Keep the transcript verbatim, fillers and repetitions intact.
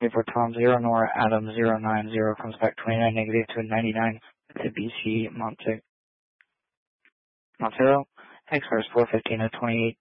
for Tom zero, Nora Adam zero nine zero comes back twenty-nine negative to ninety-nine to B C Monte Montero. Expires four fifteen to twenty-eight